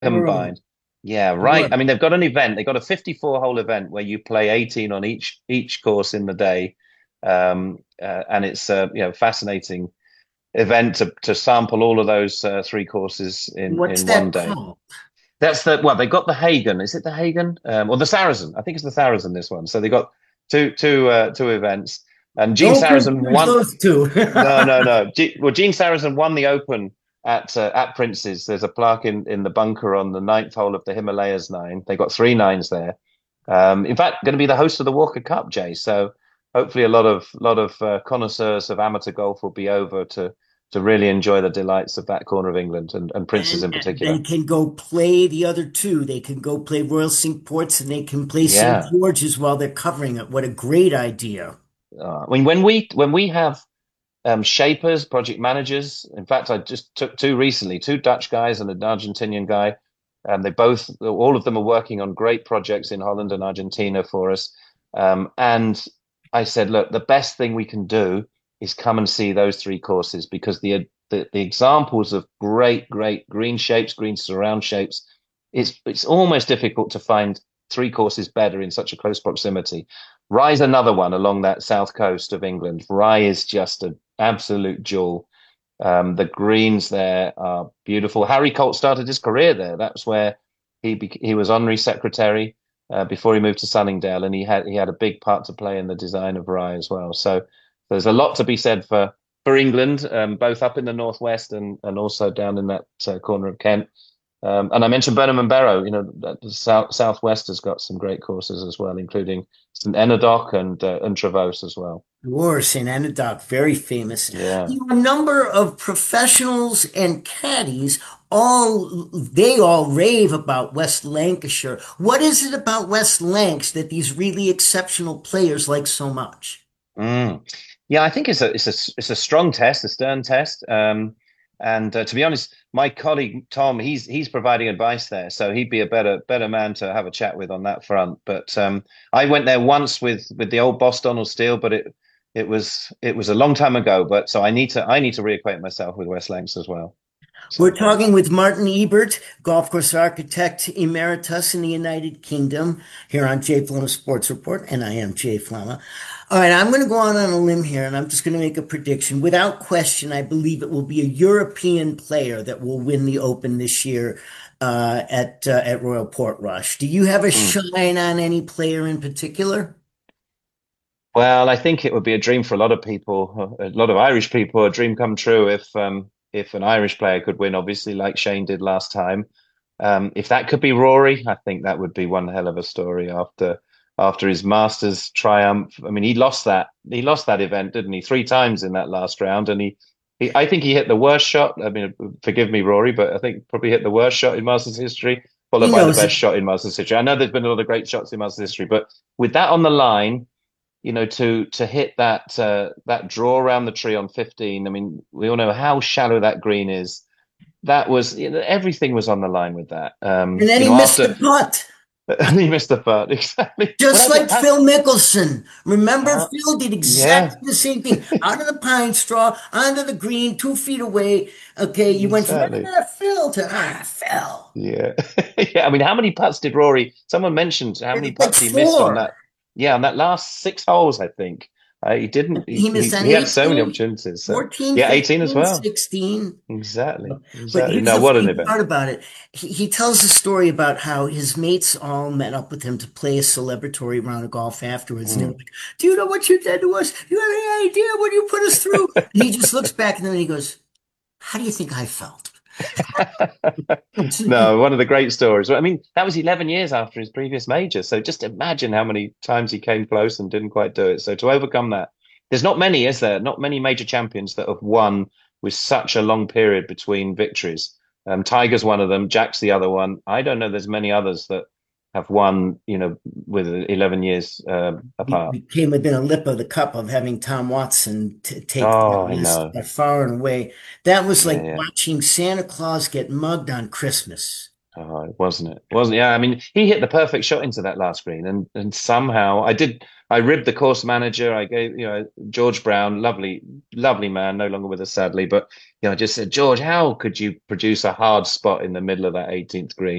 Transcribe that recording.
combined. Yeah, right. I mean, they've got an event. They've got a 54-hole event where you play 18 on each course in the day, and it's fascinating event to sample all of those three courses What's in one that day. called? That's the well, they got the Hagen. Is it the Hagen or the Saracen? I think it's the Saracen. This one. So they got two events, and Gene Don't Sarazen confuse won. those two. No, no, no. Well, Gene Sarazen won the Open at Prince's. There's a plaque in the bunker on the ninth hole of the Himalayas nine. They got three nines there. In fact, going to be the host of the Walker Cup, Jay. So hopefully, a lot of connoisseurs of amateur golf will be over to really enjoy the delights of that corner of England and Prince's in And they particular. can go play the other two. They can go play Royal Cinque Ports and they can play St. Yeah. George's while they're covering it. What a great idea. I mean, when we have shapers, project managers. In fact, I just took two recently, two Dutch guys and an Argentinian guy. All of them are working on great projects in Holland and Argentina for us. And I said, look, the best thing we can do is come and see those three courses because the examples of great green shapes, green surround shapes, it's almost difficult to find three courses better in such a close proximity. Rye's another one along that south coast of England. Rye is just an absolute jewel. The greens there are beautiful. Harry Colt started his career there. That's where he was honorary secretary before he moved to Sunningdale, and he had a big part to play in the design of Rye as well. So there's a lot to be said for England, both up in the northwest and also down in that corner of Kent. And I mentioned Burnham and Barrow. The southwest has got some great courses as well, including St Enodoc and Trevose as well. War, St. Anadoc, very famous. Yeah. A number of professionals and caddies, they all rave about West Lancashire. What is it about West Lancs that these really exceptional players like so much? Mm. Yeah, I think it's a strong test, a stern test. And to be honest, my colleague Tom, he's providing advice there, so he'd be a better man to have a chat with on that front. But I went there once with the old boss Donald Steele, but it was a long time ago. But so I need to reacquaint myself with West Lancs as well at We're some point. talking with Martin Ebert, golf course architect emeritus in the United Kingdom, here on Jay Flama Sports Report, and I am Jay Flama. All right, I'm going to go on a limb here, and I'm just going to make a prediction. Without question, I believe it will be a European player that will win the Open this year at Royal Portrush. Do you have a Mm. shine on any player in particular? Well, I think it would be a dream for a lot of people, a lot of Irish people, a dream come true if an Irish player could win, obviously, like Shane did last time. If that could be Rory, I think that would be one hell of a story after his Masters triumph. I mean, he lost that event, didn't he? Three times in that last round, and I think he hit the worst shot. I mean, forgive me, Rory, but I think probably hit the worst shot in Masters history, He followed by the knows best it. shot in Masters history. I know there's been a lot of great shots in Masters history, but with that on the line to hit that draw around the tree on 15. I mean, we all know how shallow that green is. That was everything was on the line with that. And then he missed the After putt. he missed the putt exactly. Just Well, that's like it. Phil Mickelson. Remember, How, Phil did yeah, exactly the same thing. Out of the pine straw, onto the green, 2 feet away. Okay, you went from exactly. Phil to Phil. Yeah, yeah. I mean, how many putts did Rory? Someone mentioned how It many was like putts he missed on 4. that. Yeah, on that last six holes, I think. He didn't. He, He missed he on he had so many 18, opportunities. So 14, yeah, 18 as 15, well. 16. Exactly, But exactly. here's No, the what an funny event. part about it. He tells a story about how his mates all met up with him to play a celebratory round of golf afterwards. And they're Mm. like, "Do you know what you did to us? Do you have any idea what you put us through?" And he just looks back at them and he goes, "How do you think I felt?" No, one of the great stories. Well, I mean, that was 11 years after his previous major. So just imagine how many times he came close and didn't quite do it. So to overcome that, there's not many, is there? Not many major champions that have won with such a long period between victories. Tiger's one of them. Jack's the other one. I don't know. There's many others that have won, with 11 years apart. We came within a lip of the cup of having Tom Watson take that Oh, I list know. by far and away. That was Yeah, like yeah. watching Santa Claus get mugged on Christmas. Oh, wasn't it? Wasn't Yeah, I mean, he hit the perfect shot into that last green, and somehow I did. I ribbed the course manager. I gave, George Brown, lovely, lovely man, no longer with us sadly, but I just said, George, how could you produce a hard spot in the middle of that 18th green?